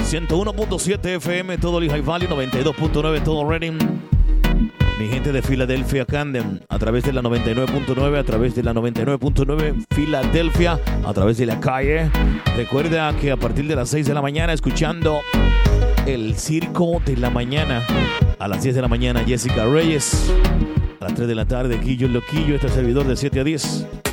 101.7 FM, todo Lehigh Valley, 92.9 todo Reading. Mi gente de Filadelfia, Camden, a través de la 99.9, a través de la 99.9 Filadelfia, a través de la calle. Recuerda que a partir de las 6 de la mañana, escuchando el Circo de la Mañana. A las 10 de la mañana, Jessica Reyes. A las 3 de la tarde, Guillo el Loquillo, este servidor de 7 a 10.